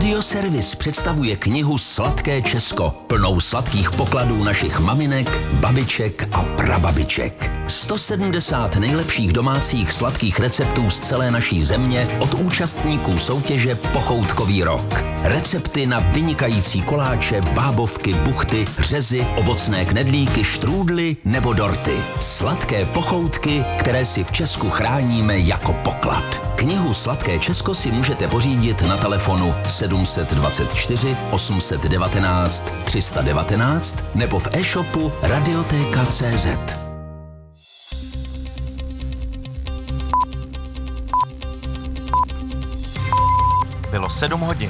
Radioservis představuje knihu Sladké Česko, plnou sladkých pokladů našich maminek, babiček a prababiček. 170 nejlepších domácích sladkých receptů z celé naší země od účastníků soutěže Pochoutkový rok. Recepty na vynikající koláče, bábovky, buchty, řezy, ovocné knedlíky, štrůdly nebo dorty. Sladké pochoutky, které si v Česku chráníme jako poklad. Knihu Sladké Česko si můžete pořídit na telefonu 724 819 319 nebo v e-shopu Radioteka.cz. Bylo 7 hodin.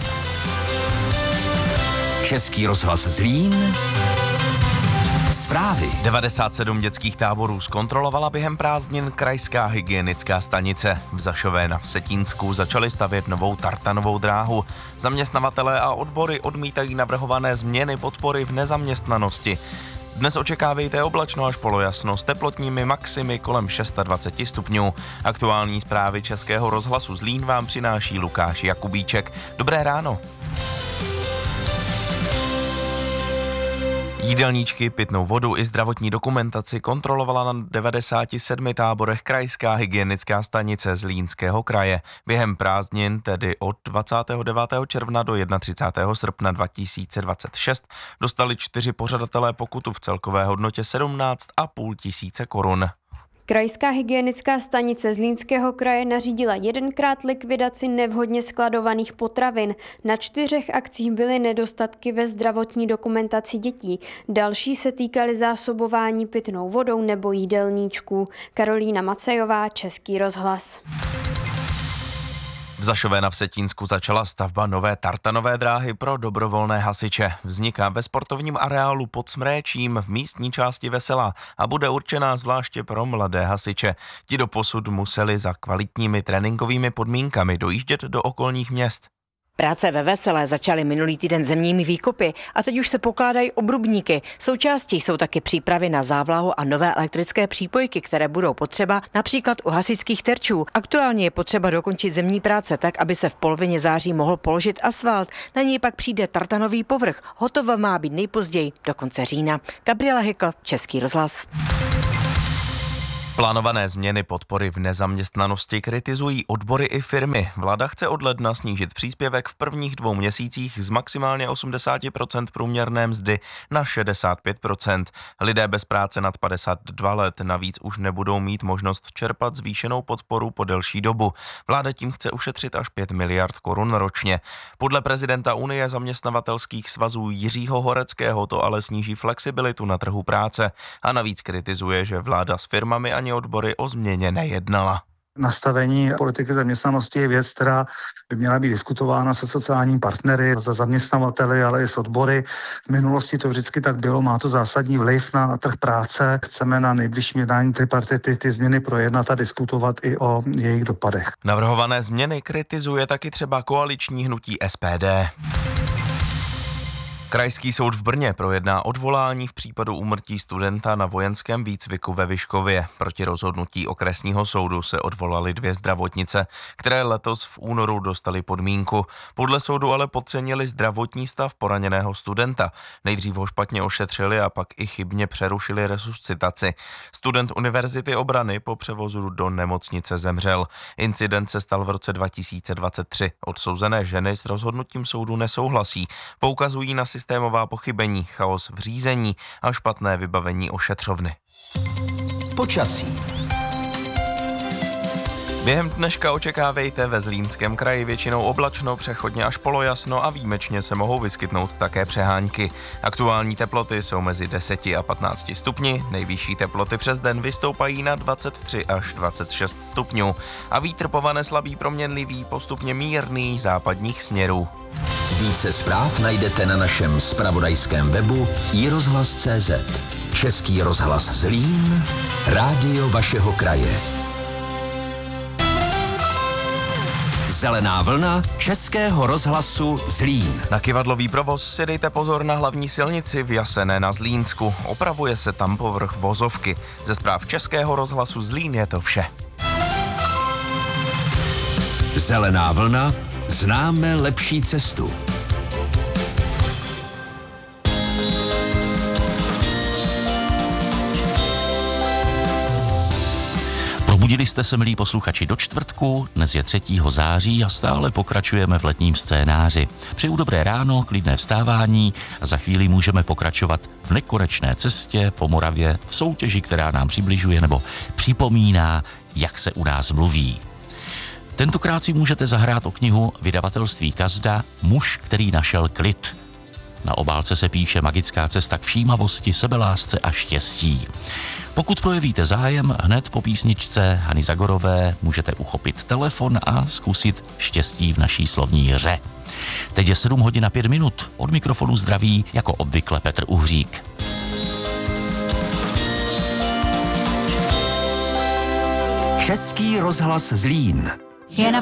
Český rozhlas Zlín. Zprávy. 97 dětských táborů zkontrolovala během prázdnin krajská hygienická stanice. V Zašové na Vsetínsku začali stavět novou tartanovou dráhu. Zaměstnavatelé a odbory odmítají navrhované změny podpory v nezaměstnanosti. Dnes očekávejte oblačno až polojasno s teplotními maximy kolem 26 stupňů. Aktuální zprávy Českého rozhlasu Zlín vám přináší Lukáš Jakubíček. Dobré ráno. Jídelníčky, pitnou vodu i zdravotní dokumentaci kontrolovala na 97 táborech krajská hygienická stanice Zlínského kraje. Během prázdnin, tedy od 29. června do 31. srpna 2026, dostali 4 pořadatelé pokutu v celkové hodnotě 17,5 tisíce korun. Krajská hygienická stanice Zlínského kraje nařídila 1krát likvidaci nevhodně skladovaných potravin. Na 4 akcích byly nedostatky ve zdravotní dokumentaci dětí. Další se týkaly zásobování pitnou vodou nebo jídelníčků. Karolína Macejová, Český rozhlas. V Zašové na Vsetínsku začala stavba nové tartanové dráhy pro dobrovolné hasiče. Vzniká ve sportovním areálu pod Smréčím v místní části Veselá a bude určená zvláště pro mladé hasiče. Ti doposud museli za kvalitními tréninkovými podmínkami dojíždět do okolních měst. Práce ve Veselé začaly minulý týden zemními výkopy a teď už se pokládají obrubníky. Součástí jsou taky přípravy na závlahu a nové elektrické přípojky, které budou potřeba například u hasičských terčů. Aktuálně je potřeba dokončit zemní práce tak, aby se v polovině září mohl položit asfalt. Na něj pak přijde tartanový povrch. Hotovo má být nejpozději do konce října. Gabriela Hykl, Český rozhlas. Plánované změny podpory v nezaměstnanosti kritizují odbory i firmy. Vláda chce od ledna snížit příspěvek v prvních 2 měsících z maximálně 80% průměrné mzdy na 65%. Lidé bez práce nad 52 let navíc už nebudou mít možnost čerpat zvýšenou podporu po delší dobu. Vláda tím chce ušetřit až 5 miliard korun ročně. Podle prezidenta Unie zaměstnavatelských svazů Jiřího Horeckého to ale sníží flexibilitu na trhu práce a navíc kritizuje, že vláda s firmami ani odbory o změně nejednala. Nastavení politiky zaměstnanosti je věc, která by měla být diskutována se sociálními partnery, se zaměstnavateli, ale i s odbory. V minulosti to vždycky tak bylo, má to zásadní vliv na trh práce. Chceme na nejbližším jednání tripartity ty změny projednat a diskutovat i o jejich dopadech. Navrhované změny kritizuje taky třeba koaliční hnutí SPD. Krajský soud v Brně projedná odvolání v případu úmrtí studenta na vojenském výcviku ve Vyškově. Proti rozhodnutí okresního soudu se odvolaly 2 zdravotnice, které letos v únoru dostaly podmínku. Podle soudu ale podcenili zdravotní stav poraněného studenta. Nejdřív ho špatně ošetřili a pak i chybně přerušili resuscitaci. Student Univerzity obrany po převozu do nemocnice zemřel. Incident se stal v roce 2023. Odsouzené ženy s rozhodnutím soudu nesouhlasí. Poukazují na systémová pochybení, chaos v řízení a špatné vybavení ošetřovny. Počasí. Během dneška očekávejte ve Zlínském kraji většinou oblačno, přechodně až polojasno a výjimečně se mohou vyskytnout také přehánky. Aktuální teploty jsou mezi 10 a 15 stupni, nejvyšší teploty přes den vystoupají na 23 až 26 stupňů a vítr povane slabý proměnlivý, postupně mírný západních směrů. Více zpráv najdete na našem zpravodajském webu iRozhlas.cz. Český rozhlas Zlín, rádio vašeho kraje. Zelená vlna Českého rozhlasu Zlín. Na kyvadlový provoz si dejte pozor na hlavní silnici v Jasené na Zlínsku. Opravuje se tam povrch vozovky. Ze zpráv Českého rozhlasu Zlín je to vše. Zelená vlna Známe lepší cestu. Probudili jste se, milí posluchači, do čtvrtku, dnes je 3. září a stále pokračujeme v letním scénáři. Přeju dobré ráno, klidné vstávání a za chvíli můžeme pokračovat v nekonečné cestě po Moravě v soutěži, která nám přibližuje nebo připomíná, jak se u nás mluví. Tentokrát si můžete zahrát o knihu vydavatelství Kazda Muž, který našel klid. Na obálce se píše magická cesta k všímavosti, sebelásce a štěstí. Pokud projevíte zájem, hned po písničce Hany Zagorové můžete uchopit telefon a zkusit štěstí v naší slovní hře. Teď je 7 hodin a 5 minut. Od mikrofonu zdraví jako obvykle Petr Uhřík. Český rozhlas Zlín. Je na